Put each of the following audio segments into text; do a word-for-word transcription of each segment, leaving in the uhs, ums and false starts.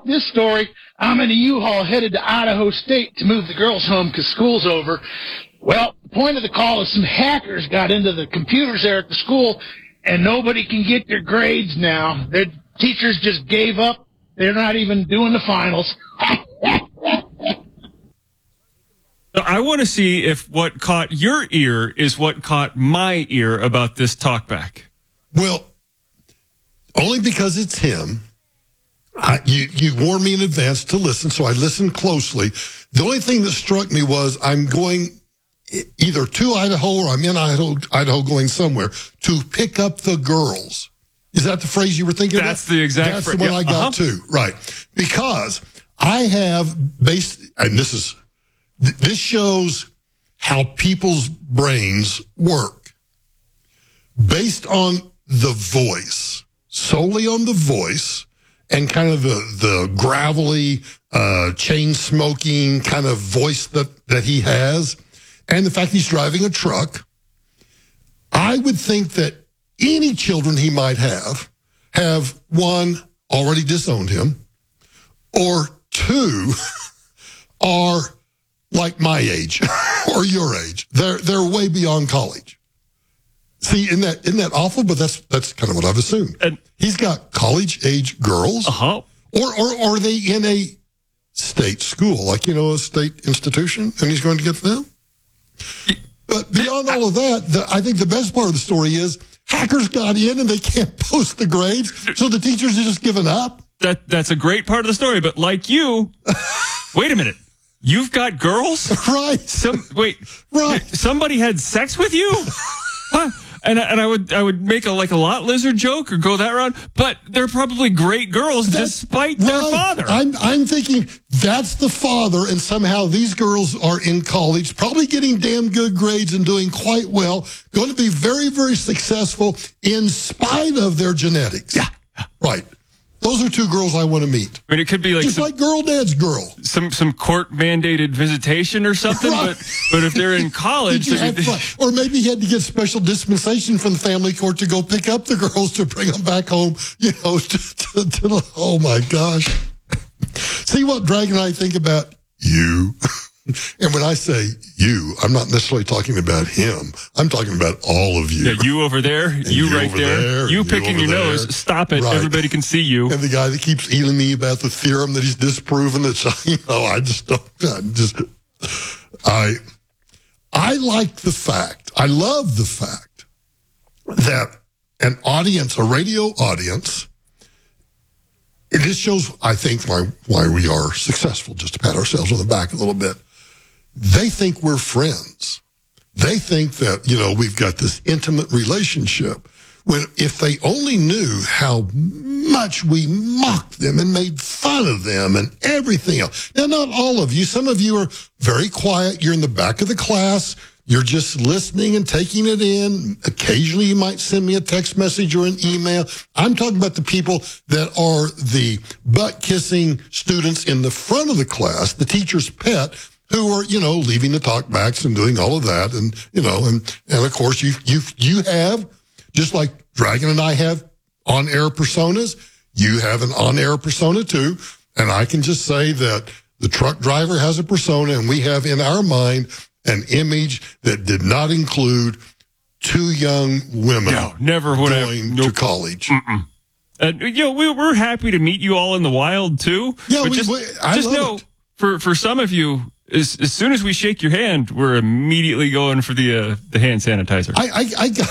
this story. I'm in a U-Haul headed to Idaho State to move the girls home because school's over. Well, the point of the call is some hackers got into the computers there at the school, and nobody can get their grades now. Their teachers just gave up. They're not even doing the finals. I want to see if what caught your ear is what caught my ear about this talkback. Well, only because it's him. I, you, you warned me in advance to listen, so I listened closely. The only thing that struck me was I'm going either to Idaho or I'm in Idaho, Idaho going somewhere to pick up the girls. Is that the phrase you were thinking That's about? the exact That's phrase. the one Yeah, I got uh-huh. too. Right. Because I have based, and this is, this shows how people's brains work. Based on the voice, solely on the voice, and kind of the, the gravelly, uh, chain-smoking kind of voice that, that he has, and the fact he's driving a truck, I would think that any children he might have have, one, already disowned him, or two, are like my age or your age. They're they're way beyond college. See, isn't that isn't that awful? But that's that's kind of what I've assumed. And he's got college age girls, uh-huh. or or or are they in a state school, like you know, a state institution, and he's going to get them? But beyond all of that, the, I think the best part of the story is hackers got in and they can't post the grades, so the teachers are just giving up. That that's a great part of the story. But like you, wait a minute. You've got girls? Right. Some wait. Right. Somebody had sex with you? Huh? And and I would I would make a like a lot lizard joke or go that route, but they're probably great girls that's, despite their right. father. I'm I'm thinking that's the father, and somehow these girls are in college, probably getting damn good grades and doing quite well, going to be very, very successful in spite of their genetics. Yeah. Right. Those are two girls I want to meet. I mean, it could be like just some, like girl dad's girl. some some court mandated visitation or something. Right. But but if they're in college, Did you have fun? Or maybe he had to get special dispensation from the family court to go pick up the girls to bring them back home. You know, to, to, to, oh my gosh! See what Dragon and I think about you. And when I say you, I'm not necessarily talking about him. I'm talking about all of you. Yeah, you over there, you, you right over there, there, you you picking over your there. nose. Stop it! Right. Everybody can see you. And the guy that keeps emailing me about the theorem that he's disproven. That's, you know, I just don't, I just, I, I like the fact, I love the fact that an audience, a radio audience, it just shows, I think, why, why we are successful, just to pat ourselves on the back a little bit. They think we're friends. They think that, you know, we've got this intimate relationship. When if they only knew how much we mocked them and made fun of them and everything else. Now, not all of you. Some of you are very quiet. You're in the back of the class. You're just listening and taking it in. Occasionally, you might send me a text message or an email. I'm talking about the people that are the butt-kissing students in the front of the class, the teacher's pet, who are, you know, leaving the talkbacks and doing all of that. And, you know, and, and of course, you, you, you have, just like Dragon and I have on-air personas, you have an on-air persona too. And I can just say that the truck driver has a persona, and we have in our mind an image that did not include two young women No, never would have. going Nope. to college. Mm-mm. And you know, we, we're happy to meet you all in the wild too. Yeah, but we- just, we- I just love know it. for for some of you, as as soon as we shake your hand, we're immediately going for the uh, the hand sanitizer. I, I, I, got,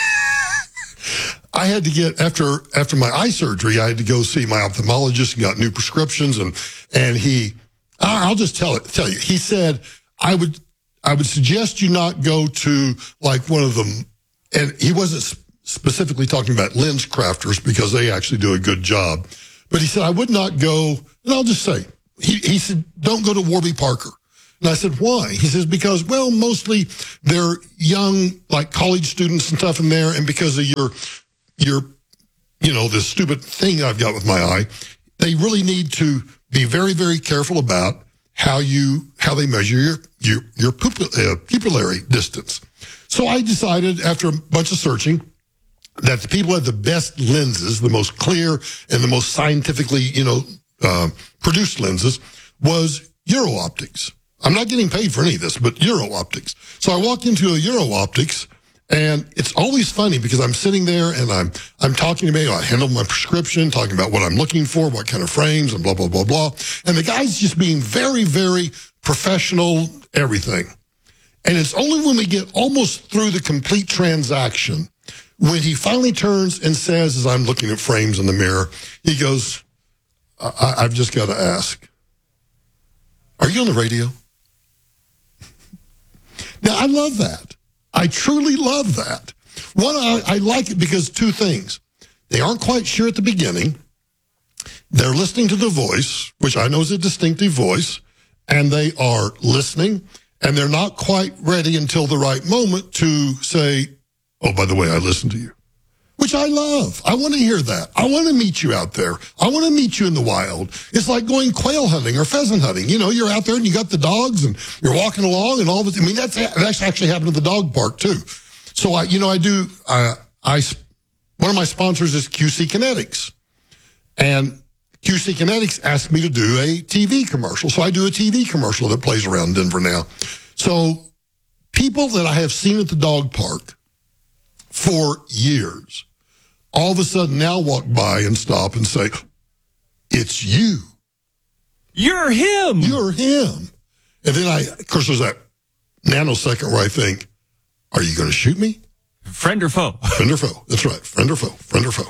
I had to get after after my eye surgery. I had to go see my ophthalmologist and got new prescriptions, and and he, I'll just tell it tell you. He said I would I would suggest you not go to like one of them, and he wasn't sp- specifically talking about lens crafters because they actually do a good job, but he said I would not go, and I'll just say he he said don't go to Warby Parker. And I said, why? He says, because, well, mostly they're young, like college students and stuff in there. And because of your, your, you know, this stupid thing I've got with my eye, they really need to be very, very careful about how you, how they measure your, your, your pupil, uh, pupillary distance. So I decided after a bunch of searching that the people who have the best lenses, the most clear and the most scientifically, you know, uh, produced lenses was Euro Optics. I'm not getting paid for any of this, but Euro Optics. So I walk into a Euro Optics, and it's always funny because I'm sitting there and I'm I'm talking to me. I handle my prescription, talking about what I'm looking for, what kind of frames, and blah, blah, blah, blah. And the guy's just being very, very professional, everything. And it's only when we get almost through the complete transaction, when he finally turns and says, as I'm looking at frames in the mirror, he goes, I- I've just got to ask, are you on the radio? Now, I love that. I truly love that. One, I, I like it because two things. They aren't quite sure at the beginning. They're listening to the voice, which I know is a distinctive voice, and they are listening, and they're not quite ready until the right moment to say, oh, by the way, I listened to you, which I love. I want to hear that. I want to meet you out there. I want to meet you in the wild. It's like going quail hunting or pheasant hunting. You know, you're out there and you got the dogs and you're walking along and all this. I mean, that's, that's actually happened at the dog park too. So I, you know, I do, uh, I, one of my sponsors is Q C Kinetics, and Q C Kinetics asked me to do a T V commercial. So I do a T V commercial that plays around Denver now. So people that I have seen at the dog park for years, all of a sudden now walk by and stop and say, it's you. You're him. You're him. And then I, of course, there's that nanosecond where I think, are you going to shoot me? Friend or foe? Friend or foe. That's right. Friend or foe. Friend or foe.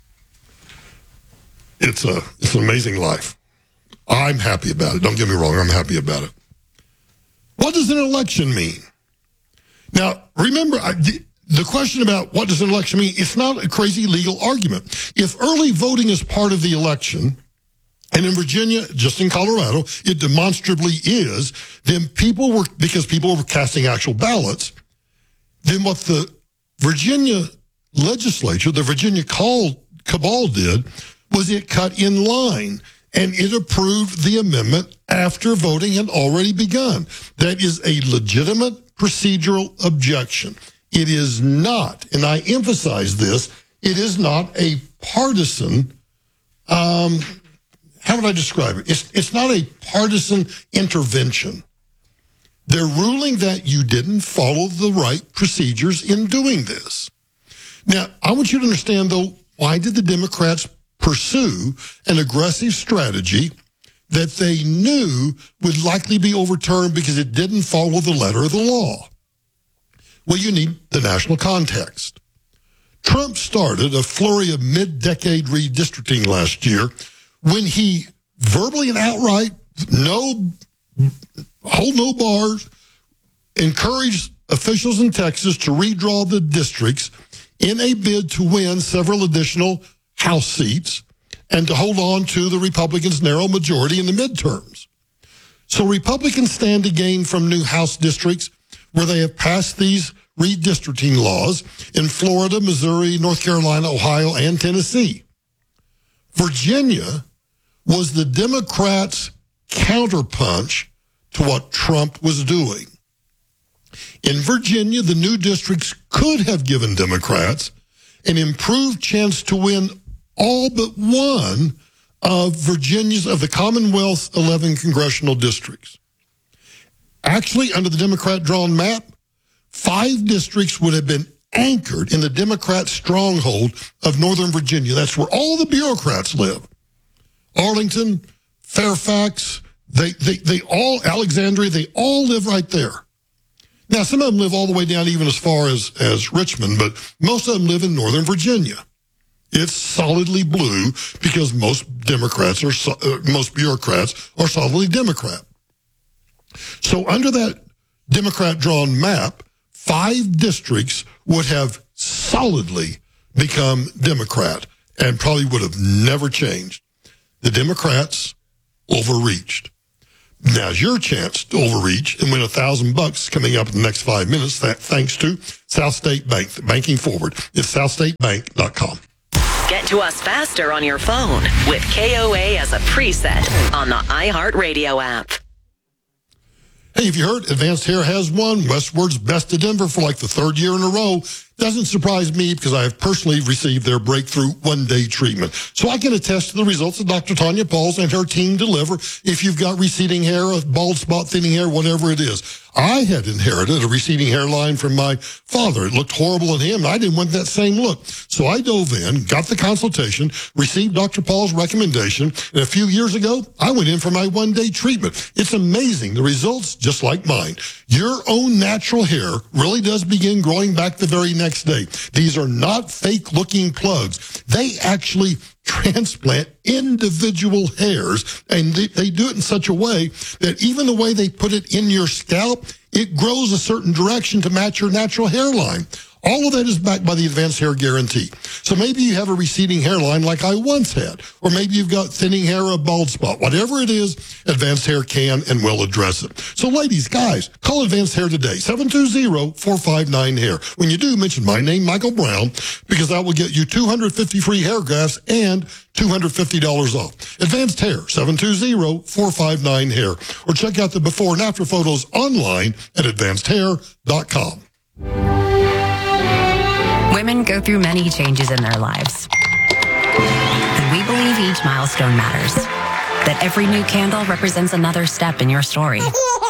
It's a, it's an amazing life. I'm happy about it. Don't get me wrong. I'm happy about it. What does an election mean? Now, remember, I, the question about what does an election mean, it's not a crazy legal argument. If early voting is part of the election, and in Virginia, just in Colorado, it demonstrably is, then people were, because people were casting actual ballots, then what the Virginia legislature, the Virginia call, cabal did, was it cut in line, and it approved the amendment after voting had already begun. That is a legitimate procedural objection. It is not, and I emphasize this, it is not a partisan, um, how would I describe it? It's, it's not a partisan intervention. They're ruling that you didn't follow the right procedures in doing this. Now, I want you to understand, though, why did the Democrats pursue an aggressive strategy that they knew would likely be overturned because it didn't follow the letter of the law? Well, you need the national context. Trump started a flurry of mid-decade redistricting last year when he verbally and outright, no, hold no bars, encouraged officials in Texas to redraw the districts in a bid to win several additional House seats and to hold on to the Republicans' narrow majority in the midterms. So Republicans stand to gain from new House districts where they have passed these redistricting laws in Florida, Missouri, North Carolina, Ohio, and Tennessee. Virginia was the Democrats' counterpunch to what Trump was doing. In Virginia, the new districts could have given Democrats an improved chance to win all but one of Virginia's, of the Commonwealth's eleven congressional districts. Actually, under the Democrat-drawn map, five districts would have been anchored in the Democrat stronghold of Northern Virginia. That's where all the bureaucrats live. Arlington, Fairfax, they, they, they all, Alexandria, they all live right there. Now, some of them live all the way down even as far as, as Richmond, but most of them live in Northern Virginia. It's solidly blue because most Democrats are, uh, most bureaucrats are solidly Democrat. So under that Democrat-drawn map, five districts would have solidly become Democrat and probably would have never changed. The Democrats overreached. Now's your chance to overreach and win a thousand bucks coming up in the next five minutes, that, thanks to South State Bank, banking forward. It's south state bank dot com. Get to us faster on your phone with K O A as a preset on the iHeartRadio app. Hey, have you heard? Advanced Hair has won Westward's Best of Denver for like the third year in a row. Doesn't surprise me because I have personally received their breakthrough one-day treatment. So I can attest to the results that Doctor Tanya Pauls and her team deliver if you've got receding hair, a bald spot, thinning hair, whatever it is. I had inherited a receding hairline from my father. It looked horrible in him, and I didn't want that same look. So I dove in, got the consultation, received Doctor Paul's recommendation, and a few years ago, I went in for my one-day treatment. It's amazing. The results, just like mine. Your own natural hair really does begin growing back the very next day. These are not fake-looking plugs. They actually transplant individual hairs, and they, they do it in such a way that even the way they put it in your scalp, it grows a certain direction to match your natural hairline. All of that is backed by the Advanced Hair Guarantee. So maybe you have a receding hairline like I once had, or maybe you've got thinning hair or a bald spot. Whatever it is, Advanced Hair can and will address it. So ladies, guys, call Advanced Hair today, seven two zero, four five nine, hair. When you do, mention my name, Michael Brown, because that will get you two hundred fifty free hair grafts and two hundred fifty dollars off. Advanced Hair, seven two zero, four five nine, hair. Or check out the before and after photos online at advanced hair dot com. Women go through many changes in their lives. And we believe each milestone matters. That every new candle represents another step in your story.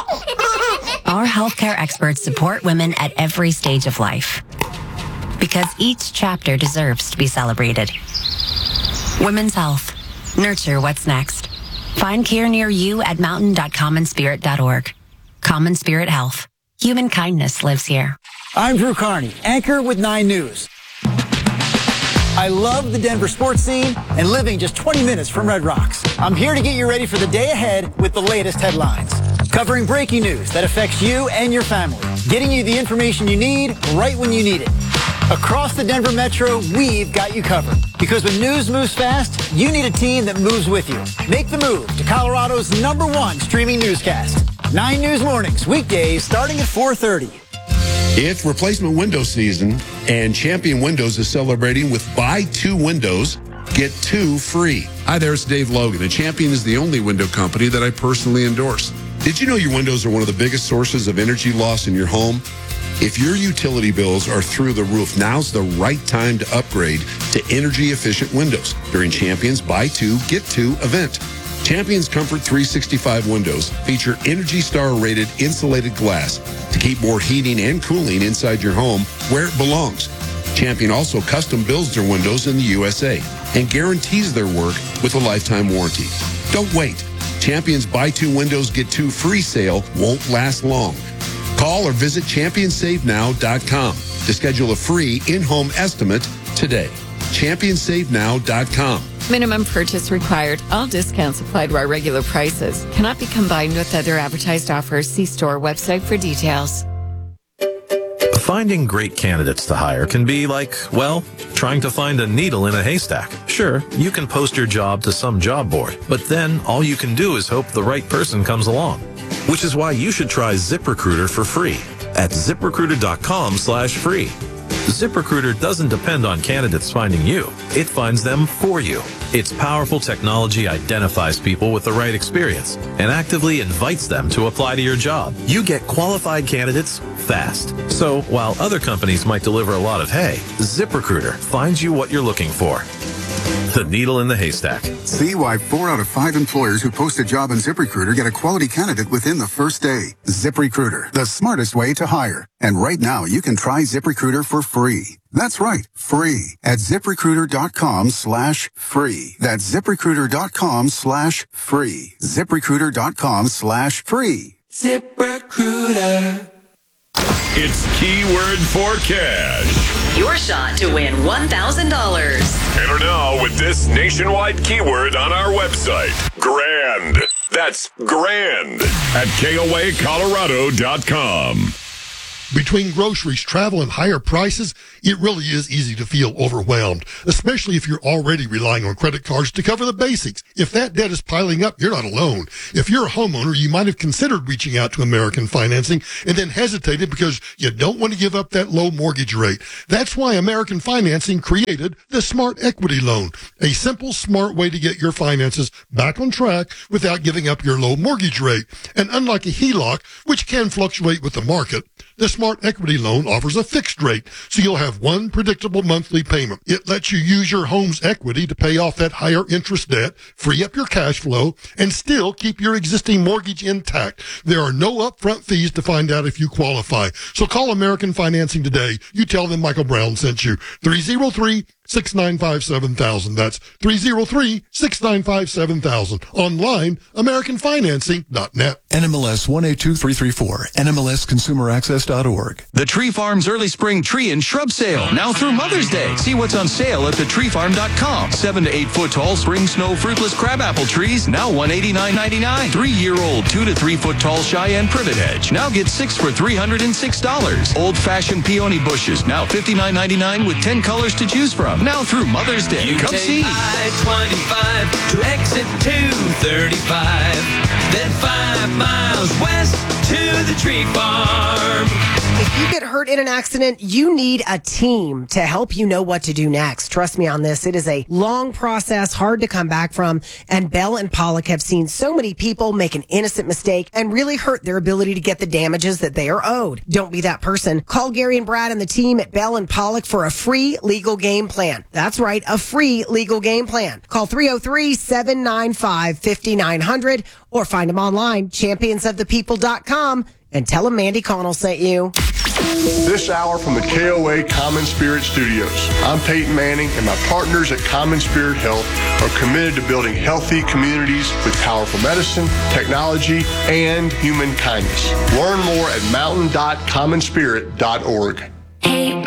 Our healthcare experts support women at every stage of life. Because each chapter deserves to be celebrated. Women's health. Nurture what's next. Find care near you at mountain dot common spirit dot org. Common Spirit Health. Human kindness lives here. I'm Drew Carney, anchor with nine news. I love the Denver sports scene and living just twenty minutes from Red Rocks. I'm here to get you ready for the day ahead with the latest headlines. Covering breaking news that affects you and your family. Getting you the information you need right when you need it. Across the Denver Metro, we've got you covered. Because when news moves fast, you need a team that moves with you. Make the move to Colorado's number one streaming newscast. Nine News Mornings, weekdays starting at four thirty. It's replacement window season, and Champion Windows is celebrating with buy two windows, get two free. Hi there, it's Dave Logan, and Champion is the only window company that I personally endorse. Did you know your windows are one of the biggest sources of energy loss in your home? If your utility bills are through the roof, now's the right time to upgrade to energy-efficient windows during Champion's Buy Two, Get Two event. Champion's Comfort three sixty-five windows feature Energy Star rated insulated glass to keep more heating and cooling inside your home where it belongs. Champion also custom builds their windows in the U S A and guarantees their work with a lifetime warranty. Don't wait. Champion's Buy Two Windows Get Two free sale won't last long. Call or visit champion save now dot com to schedule a free in-home estimate today. champion save now dot com. Minimum purchase required. All discounts applied to our regular prices. Cannot be combined with other advertised offers. See store website for details. Finding great candidates to hire can be like, well, trying to find a needle in a haystack. Sure, you can post your job to some job board, but then all you can do is hope the right person comes along. Which is why you should try ZipRecruiter for free at zip recruiter dot com slash free. ZipRecruiter doesn't depend on candidates finding you. It finds them for you. Its powerful technology identifies people with the right experience and actively invites them to apply to your job. You get qualified candidates fast. So while other companies might deliver a lot of hay, ZipRecruiter finds you what you're looking for. The needle in the haystack. See why four out of five employers who post a job on ZipRecruiter get a quality candidate within the first day. ZipRecruiter, the smartest way to hire. And right now, you can try ZipRecruiter for free. That's right, free at zip recruiter dot com slash free. That's zip recruiter dot com slash free. zip recruiter dot com slash free. ZipRecruiter. It's Keyword for Cash. Your shot to win one thousand dollars. Enter now with this nationwide keyword on our website. Grand. That's grand at K O A Colorado dot com. Between groceries, travel, and higher prices, it really is easy to feel overwhelmed, especially if you're already relying on credit cards to cover the basics. If that debt is piling up, you're not alone. If you're a homeowner, you might have considered reaching out to American Financing and then hesitated because you don't want to give up that low mortgage rate. That's why American Financing created the Smart Equity Loan, a simple, smart way to get your finances back on track without giving up your low mortgage rate. And unlike a H E L O C, which can fluctuate with the market, The Smart Equity Loan offers a fixed rate, so you'll have one predictable monthly payment. It lets you use your home's equity to pay off that higher interest debt, free up your cash flow, and still keep your existing mortgage intact. There are no upfront fees to find out if you qualify. So call American Financing today. You tell them Michael Brown sent you. three oh three, six nine five, seven thousand. That's three oh three, six nine five, seven thousand. Online, american financing dot net. N M L S one eight two three three four, N M L S consumer access dot org. The Tree Farm's early spring tree and shrub sale, now through Mother's Day. See what's on sale at the tree farm dot com. Seven to eight foot tall spring snow fruitless crabapple trees, now one hundred eighty-nine ninety-nine. Three year old two to three foot tall Cheyenne privet hedge, now get six for three hundred six dollars. Old fashioned peony bushes, now fifty-nine ninety-nine with ten colors to choose from. Now through Mother's Day. You Come take see. I twenty-five to exit two thirty-five, then five miles west to the Tree Farm. If you get hurt in an accident, you need a team to help you know what to do next. Trust me on this. It is a long process, hard to come back from, and Bell and Pollock have seen so many people make an innocent mistake and really hurt their ability to get the damages that they are owed. Don't be that person. Call Gary and Brad and the team at Bell and Pollock for a free legal game plan. That's right, a free legal game plan. Call three oh three, seven nine five, five nine zero zero or find them online, champions of the people dot com, and tell them Mandy Connell sent you. This hour from the K O A Common Spirit Studios. I'm Peyton Manning, and my partners at Common Spirit Health are committed to building healthy communities with powerful medicine, technology, and human kindness. Learn more at mountain dot common spirit dot org. Hey,